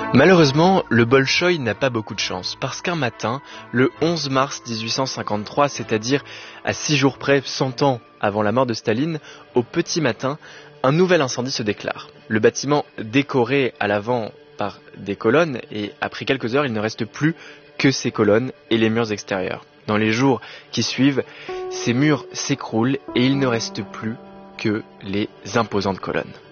Malheureusement, le Bolchoï n'a pas beaucoup de chance, parce qu'un matin, le 11 mars 1853, c'est-à-dire à 6 jours près, 100 ans avant la mort de Staline, au petit matin, un nouvel incendie se déclare. Le bâtiment décoré à l'avant par des colonnes, et après quelques heures, il ne reste plus que ces colonnes et les murs extérieurs. Dans les jours qui suivent, ces murs s'écroulent et il ne reste plus que les imposantes colonnes.